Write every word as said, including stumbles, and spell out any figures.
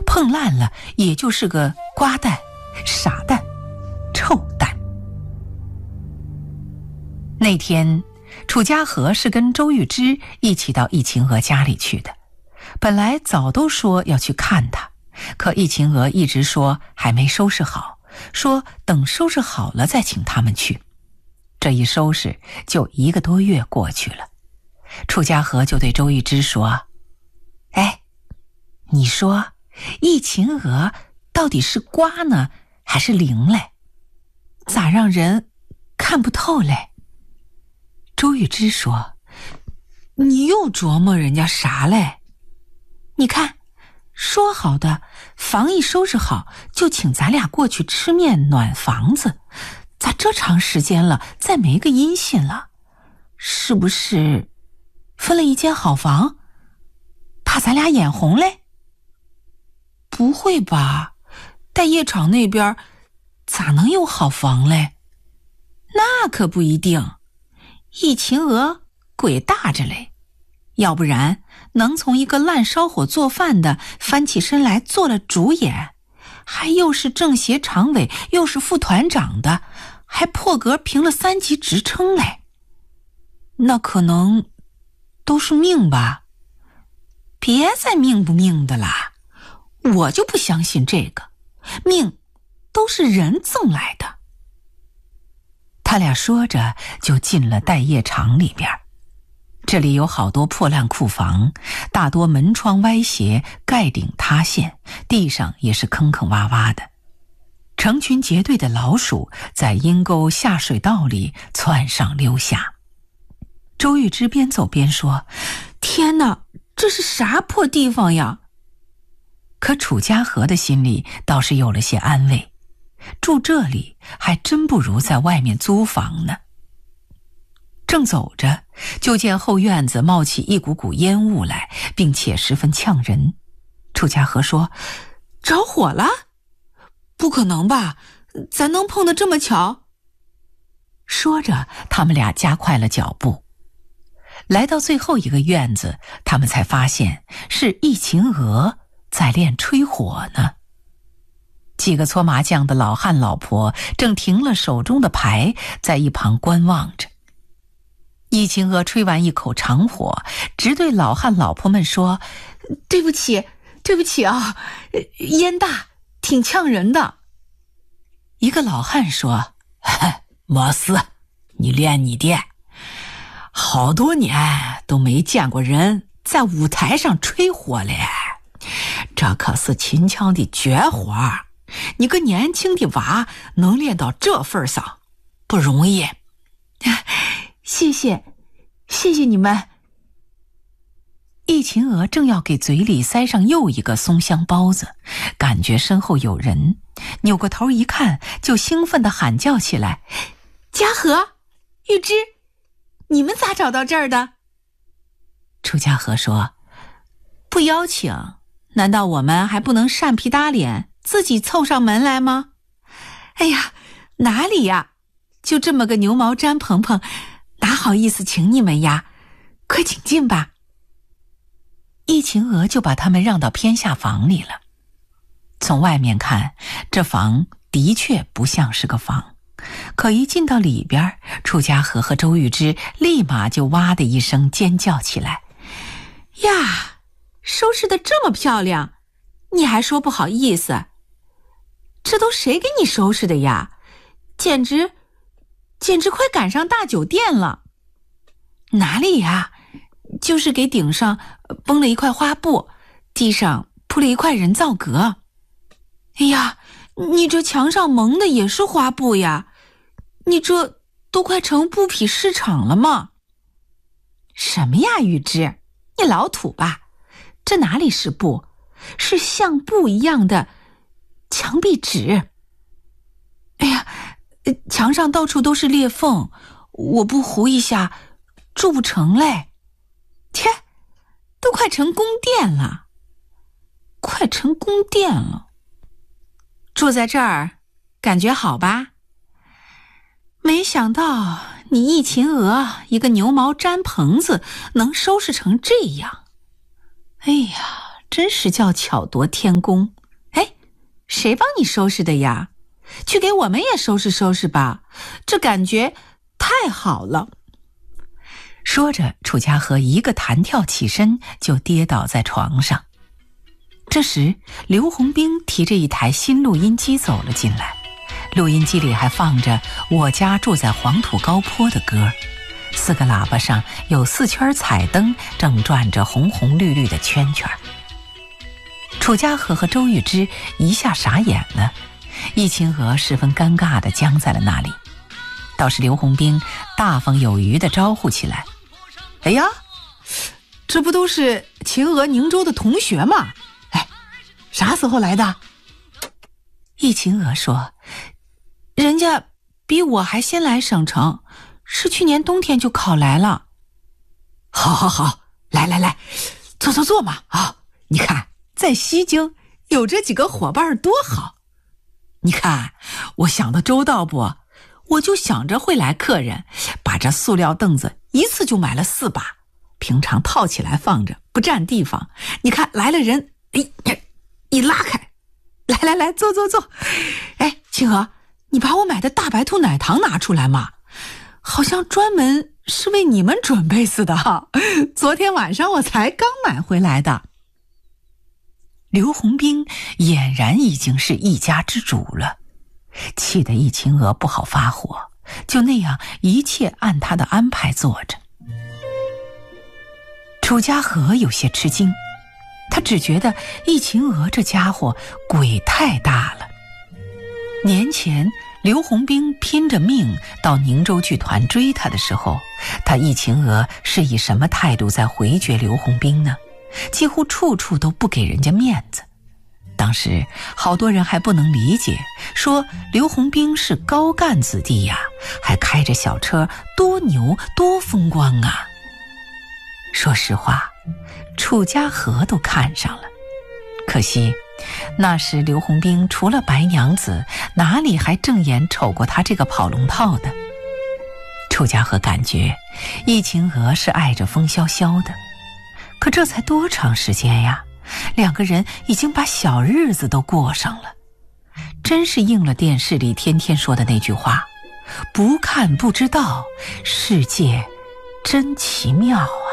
碰烂了也就是个瓜蛋、傻蛋、臭蛋。那天楚家和是跟周玉芝一起到易秦娥家里去的，本来早都说要去看她，可易秦娥一直说还没收拾好，说等收拾好了再请他们去。这一收拾就一个多月过去了。楚家和就对周玉芝说：哎，你说易秦娥到底是瓜呢还是灵嘞？咋让人看不透嘞？周玉芝说：你又琢磨人家啥嘞？你看说好的房一收拾好就请咱俩过去吃面暖房子，咋这长时间了再没个音信了？是不是分了一间好房，怕咱俩眼红嘞？不会吧，待业场那边咋能有好房嘞？那可不一定，易秦娥鬼大着嘞，要不然能从一个烂烧火做饭的翻起身来做了主演，还又是政协常委又是副团长的，还破格评了三级职称嘞。那可能都是命吧？别再命不命的啦，我就不相信这个，命都是人赠来的。他俩说着就进了待业场里边，这里有好多破烂库房，大多门窗歪斜，盖顶塌陷，地上也是坑坑洼洼的。成群结队的老鼠在阴沟下水道里窜上溜下。周玉芝边走边说：天哪，这是啥破地方呀？可楚家和的心里倒是有了些安慰，住这里还真不如在外面租房呢。正走着，就见后院子冒起一股股烟雾来，并且十分呛人。楚家和说：着火了？不可能吧，咱能碰得这么巧？说着他们俩加快了脚步。来到最后一个院子，他们才发现是易秦娥在练吹火呢。几个搓麻将的老汉老婆正停了手中的牌，在一旁观望着。易秦娥吹完一口长火，直对老汉老婆们说：对不起对不起啊，烟大挺呛人的。一个老汉说：没事，你练你的，好多年都没见过人在舞台上吹火嘞，这可是秦腔的绝活，你个年轻的娃能练到这份上，不容易。谢谢谢谢你们。易秦娥正要给嘴里塞上又一个松香包子，感觉身后有人，扭过头一看，就兴奋地喊叫起来：家和、玉芝，你们咋找到这儿的？楚家和说：不邀请，难道我们还不能善皮搭脸，自己凑上门来吗？哎呀，哪里呀，就这么个牛毛毡蓬蓬，哪好意思请你们呀，快请进吧。易秦娥就把他们让到偏下房里了。从外面看，这房的确不像是个房，可一进到里边，楚家和和周玉芝立马就哇的一声尖叫起来：呀，收拾得这么漂亮，你还说不好意思？这都谁给你收拾的呀？简直简直快赶上大酒店了。哪里呀，就是给顶上绷了一块花布，地上铺了一块人造革。哎呀，你这墙上蒙的也是花布呀，你这都快成布匹市场了吗？什么呀，玉芝，你老土吧，这哪里是布，是像布一样的墙壁纸。哎呀，墙上到处都是裂缝，我不糊一下住不成嘞。切，都快成宫殿了，快成宫殿了。住在这儿感觉好吧？没想到你易秦娥一个牛毛毡棚子能收拾成这样。哎呀，真是叫巧夺天工。 谁帮你收拾的呀？去给我们也收拾收拾吧，这感觉太好了。说着，楚家河一个弹跳起身，就跌倒在床上。这时，刘洪兵提着一台新录音机走了进来，录音机里还放着《我家住在黄土高坡》的歌，四个喇叭上有四圈彩灯，正转着红红绿绿的圈圈。楚家河和周玉芝一下傻眼了，易秦娥十分尴尬地僵在了那里。倒是刘洪兵大方有余地招呼起来：“哎呀，这不都是秦娥宁州的同学吗？哎，啥时候来的？”易秦娥说：“人家比我还先来省城，是去年冬天就考来了。”“好好好，来来来，坐坐坐嘛啊！你看，在西京有这几个伙伴多好。你看，我想的周到不？我就想着会来客人，把这塑料凳子一次就买了四把，平常套起来放着，不占地方。你看来了人，哎，一拉开，来来来，坐坐坐。哎，青娥，你把我买的大白兔奶糖拿出来嘛，好像专门是为你们准备似的哈。昨天晚上我才刚买回来的。”刘洪兵俨然已经是一家之主了，气得易秦娥不好发火，就那样一切按他的安排做着。楚家河有些吃惊，他只觉得易秦娥这家伙鬼太大了。年前刘洪兵拼着命到宁州剧团追他的时候，他易秦娥是以什么态度在回绝刘洪兵呢？几乎处处都不给人家面子。当时好多人还不能理解，说刘洪兵是高干子弟呀，还开着小车，多牛多风光啊。说实话，楚家河都看上了，可惜那时刘洪兵除了白娘子，哪里还正眼瞅过他这个跑龙套的。楚家河感觉易秦娥是爱着风萧萧的，可这才多长时间呀，两个人已经把小日子都过上了。真是应了电视里天天说的那句话，不看不知道，世界真奇妙啊。